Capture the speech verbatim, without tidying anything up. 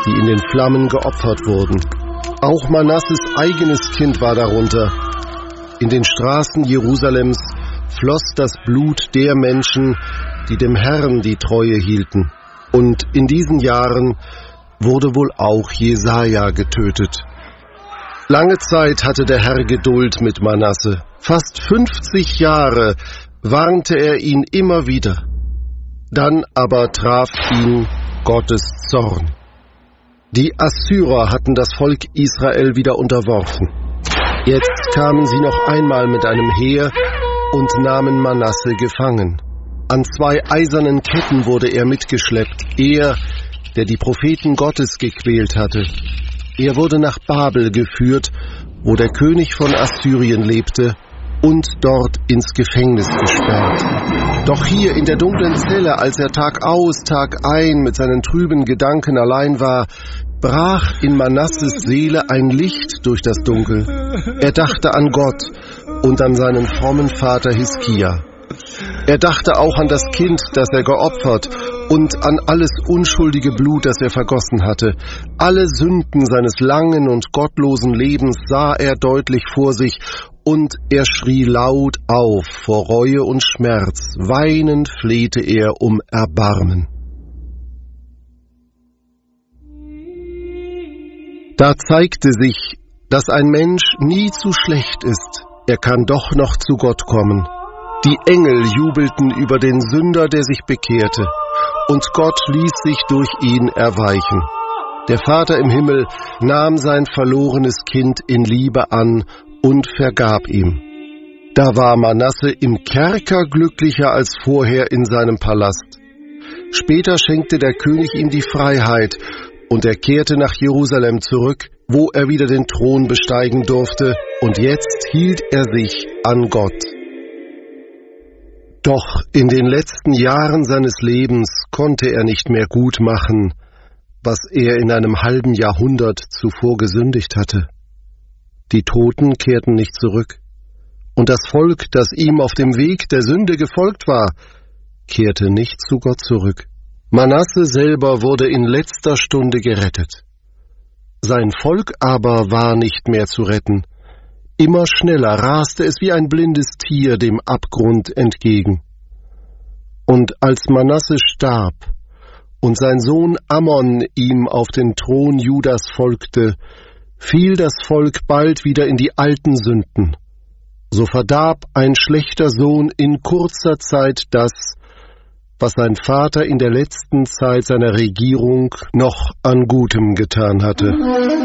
die in den Flammen geopfert wurden. Auch Manasses eigenes Kind war darunter. In den Straßen Jerusalems floss das Blut der Menschen, die dem Herrn die Treue hielten. Und in diesen Jahren wurde wohl auch Jesaja getötet. Lange Zeit hatte der Herr Geduld mit Manasse. Fast fünfzig Jahre warnte er ihn immer wieder. Dann aber traf ihn Gottes Zorn. Die Assyrer hatten das Volk Israel wieder unterworfen. Jetzt kamen sie noch einmal mit einem Heer und nahmen Manasse gefangen. An zwei eisernen Ketten wurde er mitgeschleppt, er, der die Propheten Gottes gequält hatte. Er wurde nach Babel geführt, wo der König von Assyrien lebte, und dort ins Gefängnis gesperrt. Doch hier in der dunklen Zelle, als er Tag aus, Tag ein mit seinen trüben Gedanken allein war, brach in Manasses Seele ein Licht durch das Dunkel. Er dachte an Gott und an seinen frommen Vater Hiskia. Er dachte auch an das Kind, das er geopfert, und an alles unschuldige Blut, das er vergossen hatte. Alle Sünden seines langen und gottlosen Lebens sah er deutlich vor sich, und er schrie laut auf vor Reue und Schmerz. Weinend flehte er um Erbarmen. Da zeigte sich, dass ein Mensch nie zu schlecht ist. Er kann doch noch zu Gott kommen. Die Engel jubelten über den Sünder, der sich bekehrte, und Gott ließ sich durch ihn erweichen. Der Vater im Himmel nahm sein verlorenes Kind in Liebe an und vergab ihm. Da war Manasse im Kerker glücklicher als vorher in seinem Palast. Später schenkte der König ihm die Freiheit, und er kehrte nach Jerusalem zurück, wo er wieder den Thron besteigen durfte, und jetzt hielt er sich an Gott. Doch in den letzten Jahren seines Lebens konnte er nicht mehr gut machen, was er in einem halben Jahrhundert zuvor gesündigt hatte. Die Toten kehrten nicht zurück, und das Volk, das ihm auf dem Weg der Sünde gefolgt war, kehrte nicht zu Gott zurück. Manasse selber wurde in letzter Stunde gerettet. Sein Volk aber war nicht mehr zu retten. Immer schneller raste es wie ein blindes Tier dem Abgrund entgegen. Und als Manasse starb und sein Sohn Ammon ihm auf den Thron Judas folgte, fiel das Volk bald wieder in die alten Sünden. So verdarb ein schlechter Sohn in kurzer Zeit das, was sein Vater in der letzten Zeit seiner Regierung noch an Gutem getan hatte.